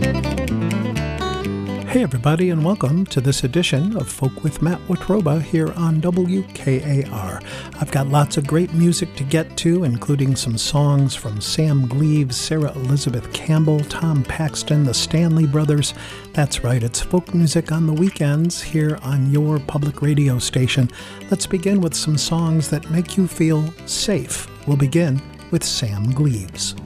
Hey everybody, and welcome to this edition of Folk with Matt Watroba here on WKAR. I've got lots of great music to get to, including some songs from Sam Gleaves, Sarah Elizabeth Campbell, Tom Paxton, the Stanley Brothers. That's right, it's folk music on the weekends here on your public radio station. Let's begin with some songs that make you feel safe. We'll begin with Sam Gleaves.